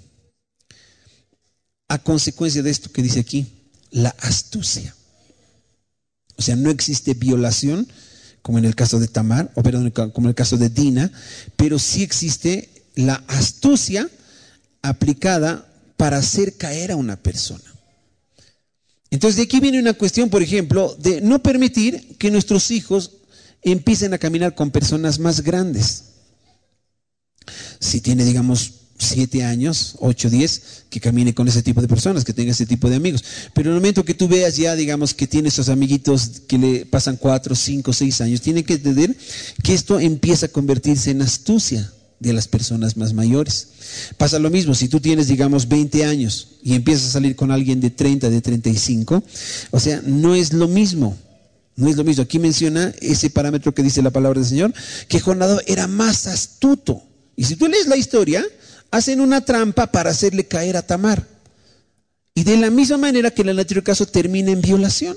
A consecuencia de esto que dice aquí, la astucia. O sea, no existe violación, como en el caso de Tamar, o perdón, como en el caso de Dina, pero sí existe la astucia aplicada para hacer caer a una persona. Entonces de aquí viene una cuestión, por ejemplo, de no permitir que nuestros hijos empiecen a caminar con personas más grandes. Si tiene, digamos, siete años, ocho, diez, que camine con ese tipo de personas, que tenga ese tipo de amigos. Pero en el momento que tú veas ya, digamos, que tiene esos amiguitos que le pasan cuatro, cinco, seis años, tiene que entender que esto empieza a convertirse en astucia de las personas más mayores. Pasa lo mismo, si tú tienes, digamos, veinte años y empiezas a salir con alguien de treinta, de treinta y cinco, o sea, no es lo mismo. No es lo mismo. Aquí menciona ese parámetro que dice la palabra del Señor, que Jonadab era más astuto. Y si tú lees la historia, hacen una trampa para hacerle caer a Tamar. Y de la misma manera que en el anterior caso termina en violación.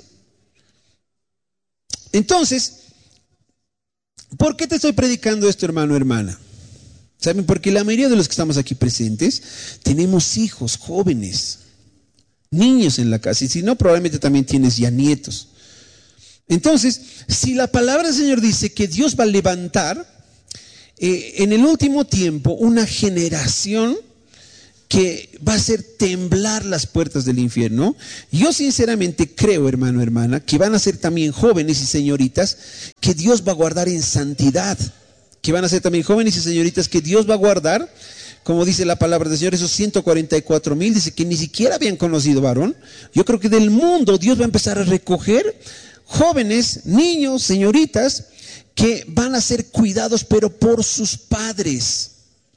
Entonces, ¿por qué te estoy predicando esto, hermano, hermana? ¿Saben? Porque la mayoría de los que estamos aquí presentes tenemos hijos jóvenes, niños en la casa. Y si no, probablemente también tienes ya nietos. Entonces, si la palabra del Señor dice que Dios va a levantar eh, en el último tiempo una generación que va a hacer temblar las puertas del infierno. Yo sinceramente creo, hermano, hermana, que van a ser también jóvenes y señoritas que Dios va a guardar en santidad, que van a ser también jóvenes y señoritas que Dios va a guardar, como dice la palabra del Señor, esos ciento cuarenta y cuatro mil, dice que ni siquiera habían conocido varón. Yo creo que del mundo Dios va a empezar a recoger jóvenes, niños, señoritas, que van a ser cuidados, pero por sus padres.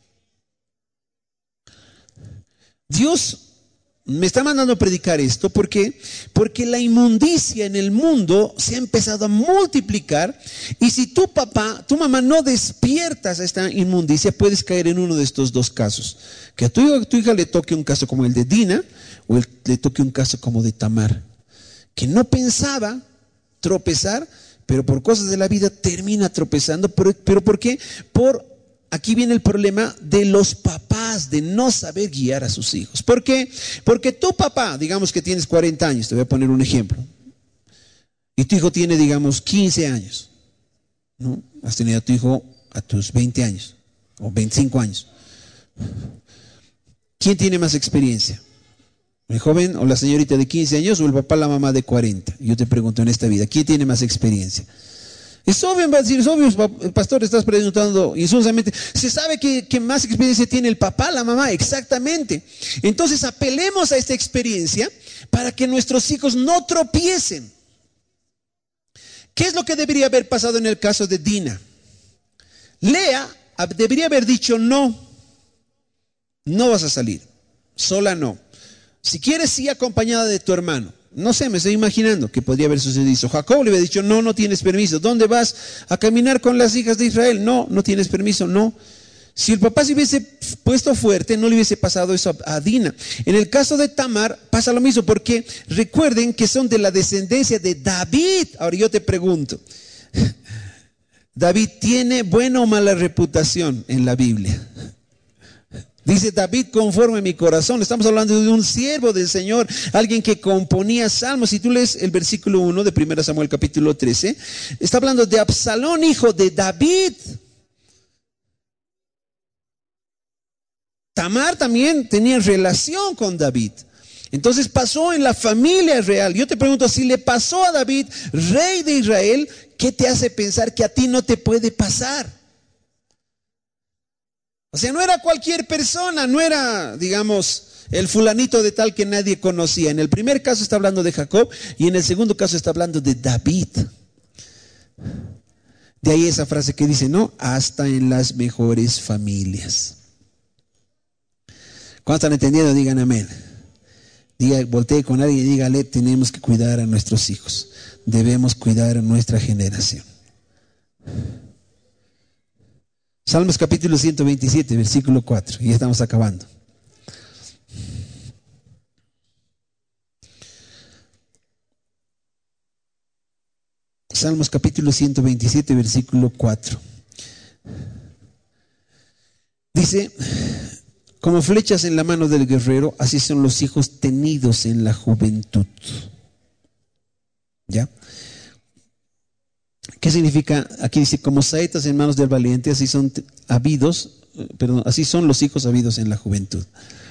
Dios me está mandando a predicar esto porque, porque la inmundicia en el mundo se ha empezado a multiplicar, y si tu papá, tu mamá no despiertas a esta inmundicia, puedes caer en uno de estos dos casos: que a tu, a tu hija le toque un caso como el de Dina, o el, le toque un caso como de Tamar, que no pensaba tropezar, pero por cosas de la vida termina tropezando. Pero, pero ¿por qué? Por Aquí viene el problema de los papás, de no saber guiar a sus hijos. ¿Por qué? Porque tu papá, digamos que tienes cuarenta años, te voy a poner un ejemplo, y tu hijo tiene, digamos, quince años, ¿no? Has tenido a tu hijo a tus veinte años, o veinticinco años. ¿Quién tiene más experiencia? ¿El joven o la señorita de quince años, o el papá, la mamá de cuarenta? Yo te pregunto en esta vida, ¿quién tiene más experiencia? Es obvio, va a decir, es obvio, pastor, estás preguntando insulsamente. Se sabe que, que más experiencia tiene el papá, la mamá, exactamente. Entonces apelemos a esta experiencia para que nuestros hijos no tropiecen. ¿Qué es lo que debería haber pasado en el caso de Dina? Lea debería haber dicho: no, no vas a salir, sola no. Si quieres, sí, acompañada de tu hermano. No sé, me estoy imaginando que podría haber sucedido. Jacob le hubiera dicho: no, no tienes permiso. ¿Dónde vas a caminar con las hijas de Israel? No, no tienes permiso, no. Si el papá se hubiese puesto fuerte, no le hubiese pasado eso a Dina. En el caso de Tamar pasa lo mismo, porque recuerden que son de la descendencia de David. Ahora yo te pregunto, ¿David tiene buena o mala reputación en la Biblia? Dice David: conforme mi corazón. Estamos hablando de un siervo del Señor, alguien que componía salmos. Si tú lees el versículo uno de primera Samuel capítulo trece, está hablando de Absalón, hijo de David. Tamar también tenía relación con David. Entonces pasó en la familia real. Yo te pregunto, si le pasó a David, rey de Israel, ¿qué te hace pensar que a ti no te puede pasar? O sea, no era cualquier persona, no era, digamos, el fulanito de tal que nadie conocía. En el primer caso está hablando de Jacob, y en el segundo caso está hablando de David. De ahí esa frase que dice, no, hasta en las mejores familias. ¿Cuántos están entendiendo? Digan amén. Diga, voltee con alguien y dígale: tenemos que cuidar a nuestros hijos, debemos cuidar a nuestra generación. Salmos capítulo ciento veintisiete, versículo cuatro, y ya estamos acabando. Salmos capítulo ciento veintisiete, versículo cuatro. Dice: como flechas en la mano del guerrero, así son los hijos tenidos en la juventud. ¿Ya? ¿Qué significa? Aquí dice: como saetas en manos del valiente, así son habidos, perdón, así son los hijos habidos en la juventud.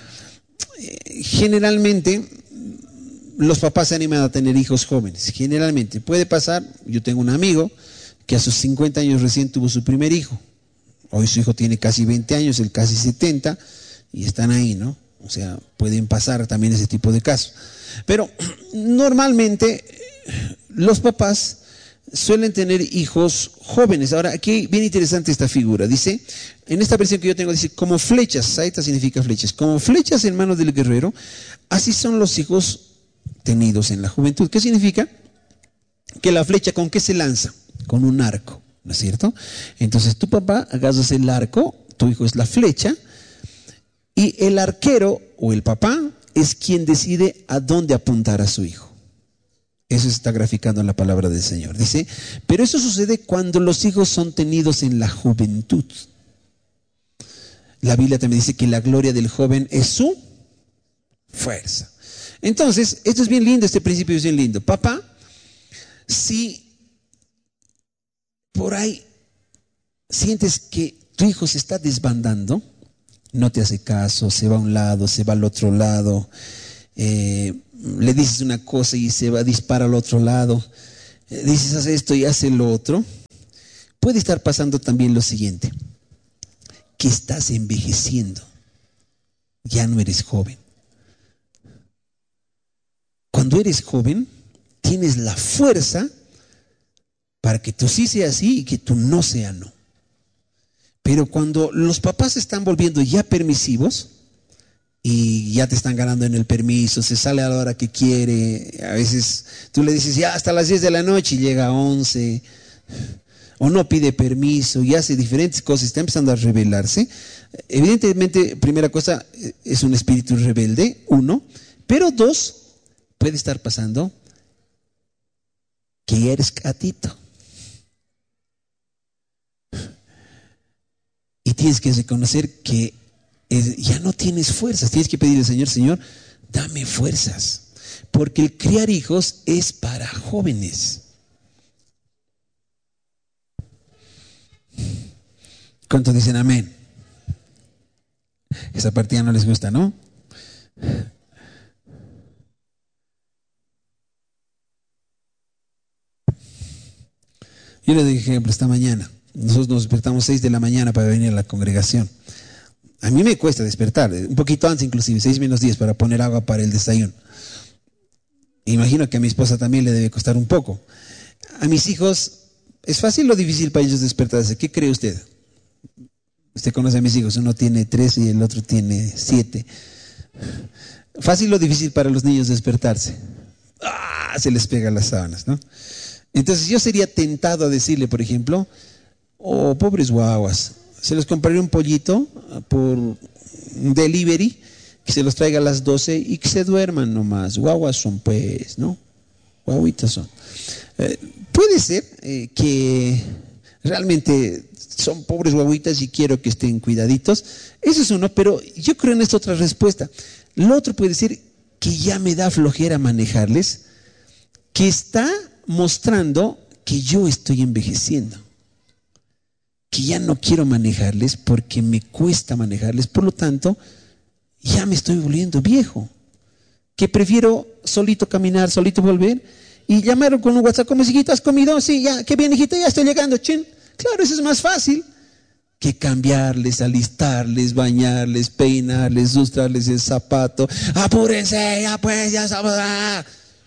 Generalmente los papás se animan a tener hijos jóvenes. Generalmente puede pasar. Yo tengo un amigo que a sus cincuenta años recién tuvo su primer hijo. Hoy su hijo tiene casi veinte años, él casi setenta, y están ahí, ¿no? O sea, pueden pasar también ese tipo de casos. Pero normalmente los papás suelen tener hijos jóvenes. Ahora, aquí bien interesante esta figura. Dice, en esta versión que yo tengo, dice: como flechas, saeta significa flechas, como flechas en manos del guerrero, así son los hijos tenidos en la juventud. ¿Qué significa? Que la flecha, ¿con qué se lanza? Con un arco, ¿no es cierto? Entonces tu papá agarras el arco, tu hijo es la flecha, y el arquero o el papá es quien decide a dónde apuntar a su hijo. Eso se está graficando en la palabra del Señor. Dice, pero eso sucede cuando los hijos son tenidos en la juventud. La Biblia también dice que la gloria del joven es su fuerza. Entonces, esto es bien lindo, este principio es bien lindo. Papá, si por ahí sientes que tu hijo se está desbandando, no te hace caso, se va a un lado, se va al otro lado, eh, le dices una cosa y se va, dispara al otro lado, eh, dices haz esto y hace lo otro. Puede estar pasando también lo siguiente, que estás envejeciendo, ya no eres joven. Cuando eres joven, tienes la fuerza para que tú sí seas sí y que tú no seas no. Pero cuando los papás se están volviendo ya permisivos y ya te están ganando en el permiso, se sale a la hora que quiere, a veces tú le dices ya hasta las diez de la noche y llega a once, o no pide permiso y hace diferentes cosas, está empezando a rebelarse. Evidentemente, primera cosa, es un espíritu rebelde, uno, pero dos, puede estar pasando que ya eres gatito. Y tienes que reconocer que es, ya no tienes fuerzas. Tienes que pedirle al Señor, Señor, dame fuerzas. Porque el criar hijos es para jóvenes. ¿Cuántos dicen amén? Esa partida no les gusta, ¿no? Yo les doy ejemplo esta mañana. Nosotros nos despertamos seis de la mañana para venir a la congregación. A mí me cuesta despertar, un poquito antes inclusive, seis menos diez para poner agua para el desayuno. Imagino que a mi esposa también le debe costar un poco. A mis hijos, ¿es fácil o difícil para ellos despertarse? ¿Qué cree usted? Usted conoce a mis hijos, uno tiene tres y el otro tiene siete. ¿Fácil o difícil para los niños despertarse? ¡Ah! Se les pega las sábanas, ¿no? Entonces yo sería tentado a decirle, por ejemplo, oh, pobres guaguas, se les compraría un pollito por delivery, que se los traiga a las doce y que se duerman nomás. Guaguas son pues, ¿no? Guaguitas son. Eh, puede ser eh, que realmente son pobres guaguitas y quiero que estén cuidaditos. Eso es uno, pero yo creo en esta otra respuesta. Lo otro puede ser que ya me da flojera manejarles, que está mostrando que yo estoy envejeciendo, que ya no quiero manejarles porque me cuesta manejarles, por lo tanto ya me estoy volviendo viejo, que prefiero solito caminar, solito volver y llamaron con un WhatsApp, ¿cómo hijito? ¿Has comido? Sí, ya, qué bien hijito, ya estoy llegando, chin. Claro, eso es más fácil que cambiarles, alistarles, bañarles, peinarles, lustrarles el zapato. Apúrense, ya pues, ya estamos. Ah.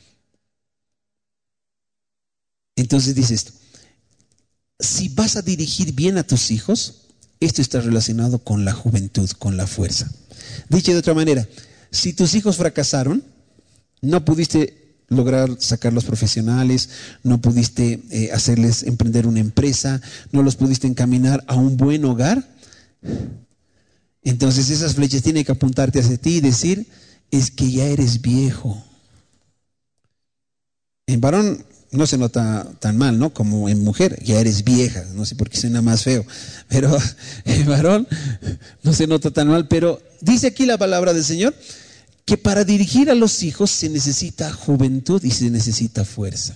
Entonces dice esto, si vas a dirigir bien a tus hijos, esto está relacionado con la juventud, con la fuerza. Dicho de otra manera, si tus hijos fracasaron, no pudiste lograr sacarlos profesionales, no pudiste eh, hacerles emprender una empresa, no los pudiste encaminar a un buen hogar, entonces esas flechas tienen que apuntarte hacia ti y decir, es que ya eres viejo. En varón no se nota tan mal, ¿no? Como en mujer, ya eres vieja, no sé por qué suena más feo, pero en varón no se nota tan mal, pero dice aquí la palabra del Señor que para dirigir a los hijos se necesita juventud y se necesita fuerza.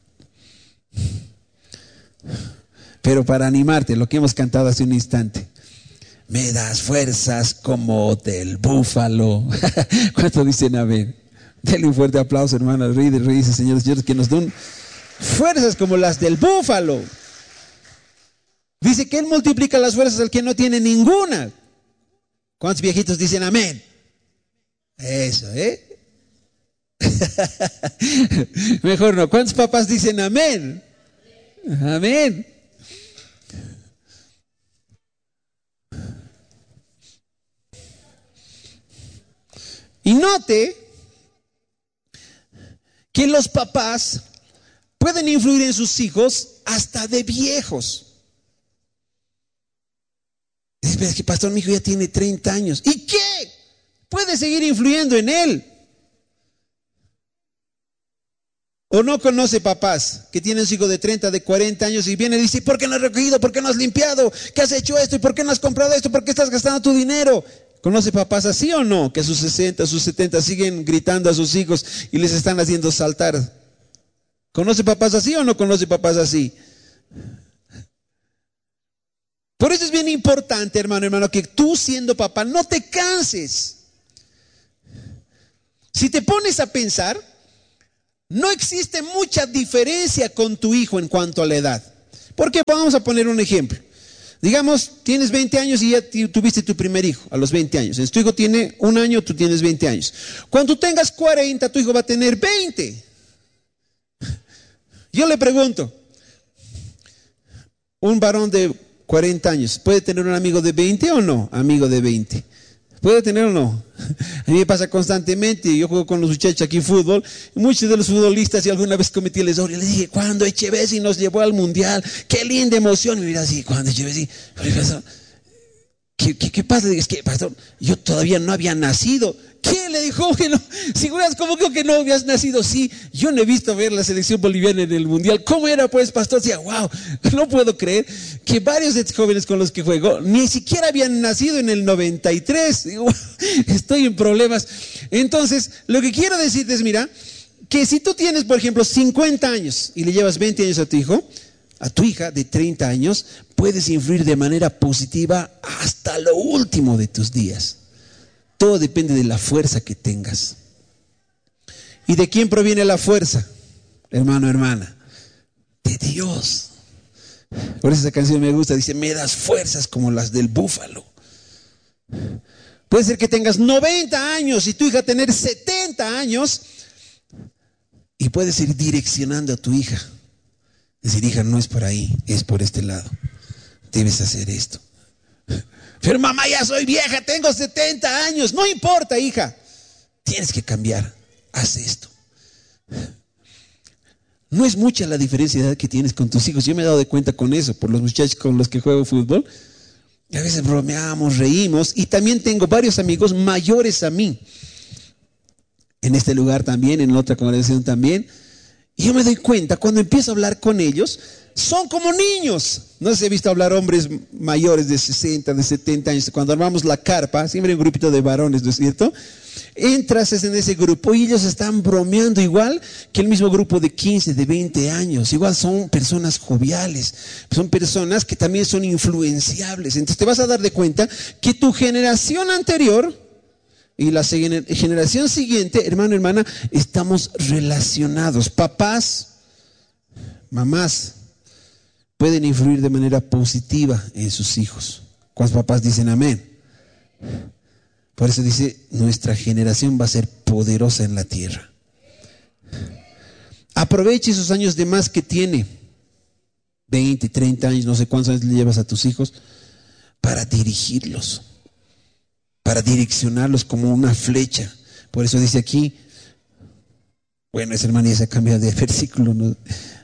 Pero para animarte, lo que hemos cantado hace un instante, me das fuerzas como del búfalo. ¿Cuánto dicen amén? Denle un fuerte aplauso, hermana. Rey de Reyes y Señores, señores, que nos den fuerzas como las del búfalo. Dice que Él multiplica las fuerzas al que no tiene ninguna. ¿Cuántos viejitos dicen amén? Eso, ¿eh? Mejor no. ¿Cuántos papás dicen amén? Amén. Y note que los papás pueden influir en sus hijos hasta de viejos. Es que pastor, mi hijo ya tiene treinta años. ¿Y qué? Puede seguir influyendo en él. ¿O no conoce papás que tienen su hijo de treinta, de cuarenta años y viene y dice, ¿por qué no has recogido? ¿Por qué no has limpiado? ¿Qué has hecho esto? ¿Y por qué no has comprado esto? ¿Por qué estás gastando tu dinero? ¿Conoce papás así o no? Que a sus sesenta, a sus setenta siguen gritando a sus hijos y les están haciendo saltar. ¿Conoce papás así o no conoce papás así? Por eso es bien importante, hermano, hermano, que tú siendo papá no te canses. Si te pones a pensar, no existe mucha diferencia con tu hijo en cuanto a la edad. Porque vamos a poner un ejemplo. Digamos, tienes veinte años y ya tuviste tu primer hijo a los veinte años. Entonces, tu hijo tiene un año, tú tienes veinte años. Cuando tengas cuarenta, tu hijo va a tener veinte. Yo le pregunto, un varón de cuarenta años, ¿puede tener un amigo de veinte o no? Amigo de veinte. ¿Puede tener o no? A mí me pasa constantemente. Yo juego con los muchachos aquí fútbol. Muchos de los futbolistas, y alguna vez cometí el error, y les dije, cuando Echevesi nos llevó al mundial, qué linda emoción. Y mira así, cuando Echevesi, ¿qué, qué, qué pasa? Es que, pastor, yo todavía no había nacido. ¿Qué? Le dijo que no. ¿Seguras cómo que no habías nacido? Sí, yo no he visto ver la selección boliviana en el mundial. ¿Cómo era pues, pastor? Decía, wow, no puedo creer que varios de estos jóvenes con los que juego ni siquiera habían nacido en el noventa y tres. Digo, estoy en problemas. Entonces, lo que quiero decirte es, mira, que si tú tienes, por ejemplo, cincuenta años y le llevas veinte años a tu hijo, a tu hija de treinta años, puedes influir de manera positiva hasta lo último de tus días. Todo depende de la fuerza que tengas. ¿Y de quién proviene la fuerza, hermano, hermana? De Dios. Por eso esa canción me gusta, dice, me das fuerzas como las del búfalo. Puede ser que tengas noventa años y tu hija tener setenta años y puedes ir direccionando a tu hija. Decir, hija, no es por ahí, es por este lado. Debes hacer esto. Pero mamá, ya soy vieja, tengo setenta años. No importa, hija. Tienes que cambiar. Haz esto. No es mucha la diferencia de edad que tienes con tus hijos. Yo me he dado de cuenta con eso, por los muchachos con los que juego fútbol. A veces bromeamos, reímos. Y también tengo varios amigos mayores a mí. En este lugar también, en otra congregación también. Y yo me doy cuenta, cuando empiezo a hablar con ellos, son como niños. No sé si he visto hablar hombres mayores de sesenta, de setenta años. Cuando armamos la carpa, siempre hay un grupito de varones, ¿no es cierto? Entras en ese grupo y ellos están bromeando igual que el mismo grupo de quince, de veinte años. Igual son personas joviales, son personas que también son influenciables. Entonces te vas a dar de cuenta que tu generación anterior y la generación siguiente, hermano, hermana, estamos relacionados. Papás, mamás, pueden influir de manera positiva en sus hijos. ¿Cuántos papás dicen amén? Por eso dice, nuestra generación va a ser poderosa en la tierra. Aproveche esos años de más que tiene, veinte, treinta años, no sé cuántos años le llevas a tus hijos, para dirigirlos, para direccionarlos como una flecha. Por eso dice aquí, bueno, esa hermana ya se cambia de versículo, ¿no?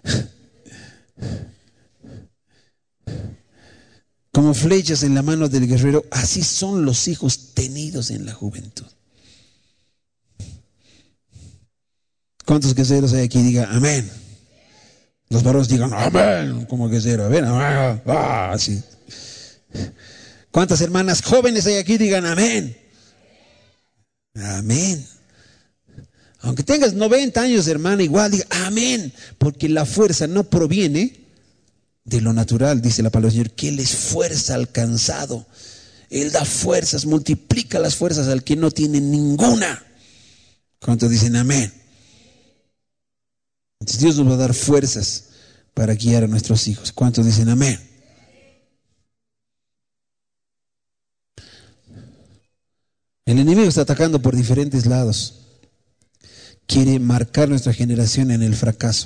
Como flechas en la mano del guerrero, así son los hijos tenidos en la juventud. ¿Cuántos guerreros hay aquí? Diga amén. Los varones digan amén, como guerrero, a ver, ah, ah, así. ¿Cuántas hermanas jóvenes hay aquí? Digan amén. Amén. Aunque tengas noventa años, hermana, igual diga amén, porque la fuerza no proviene de lo natural, dice la palabra del Señor, que Él es fuerza al cansado. Él da fuerzas, multiplica las fuerzas al que no tiene ninguna. ¿Cuántos dicen amén? Entonces Dios nos va a dar fuerzas para guiar a nuestros hijos. ¿Cuántos dicen amén? El enemigo está atacando por diferentes lados. Quiere marcar nuestra generación en el fracaso.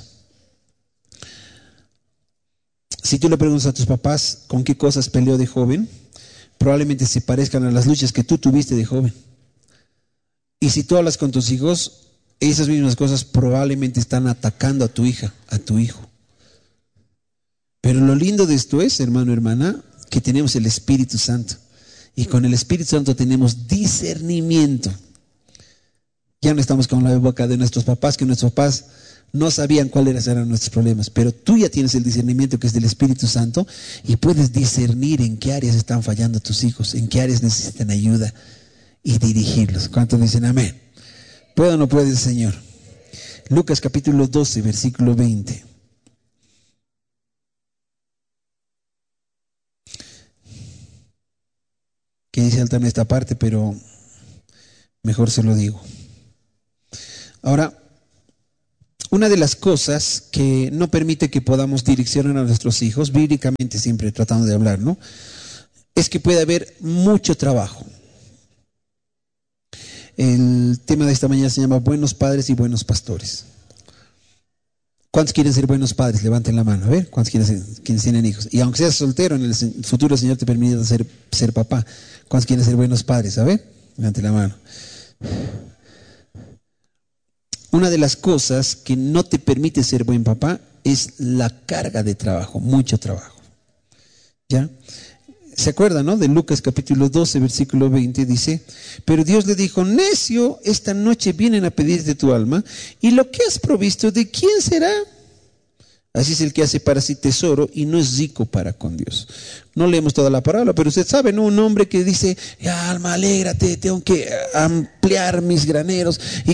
Si tú le preguntas a tus papás con qué cosas peleó de joven, probablemente se parezcan a las luchas que tú tuviste de joven. Y si tú hablas con tus hijos, esas mismas cosas probablemente están atacando a tu hija, a tu hijo. Pero lo lindo de esto es, hermano, hermana, que tenemos el Espíritu Santo. Y con el Espíritu Santo tenemos discernimiento. Ya no estamos con la boca de nuestros papás, que nuestros papás no sabían cuáles eran nuestros problemas, pero tú ya tienes el discernimiento que es del Espíritu Santo y puedes discernir en qué áreas están fallando tus hijos, en qué áreas necesitan ayuda y dirigirlos. ¿Cuántos dicen amén? ¿Puede o no puede el Señor? Lucas capítulo doce, versículo veinte. Quería saltarme esta parte, pero mejor se lo digo. Ahora, una de las cosas que no permite que podamos direccionar a nuestros hijos, bíblicamente siempre tratando de hablar, ¿no?, es que puede haber mucho trabajo. El tema de esta mañana se llama buenos padres y buenos pastores. ¿Cuántos quieren ser buenos padres? Levanten la mano. A ver, ¿cuántos quieren ser, quienes tienen hijos? Y aunque seas soltero, en el futuro el Señor te permite ser, ser papá. ¿Cuántos quieren ser buenos padres? A ver, levanten la mano. Una de las cosas que no te permite ser buen papá es la carga de trabajo, mucho trabajo. ¿Ya? ¿Se acuerdan, no? De Lucas capítulo doce, versículo veinte, dice: pero Dios le dijo: necio, esta noche vienen a pedirte tu alma, y lo que has provisto, ¿de quién será? Así es el que hace para sí tesoro y no es rico para con Dios. No leemos toda la parábola, pero usted sabe, ¿no? Un hombre que dice: alma, alégrate, tengo que ampliar mis graneros y